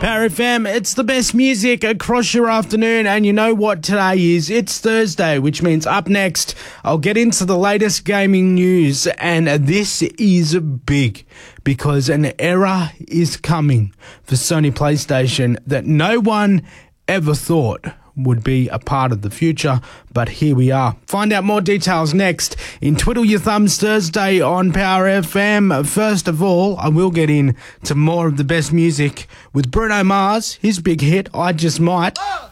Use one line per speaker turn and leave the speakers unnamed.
Power FM, it's the best music across your afternoon, and you know what today is? It's Thursday, which means up next, I'll get into the latest gaming news, and this is big because an era is coming for Sony PlayStation that no one ever thought would be a part of the future, but here we are. Find out more details next in Twiddle Your Thumbs Thursday on Power FM. First of all, I will get into more of the best music with Bruno Mars, his big hit, I Just Might.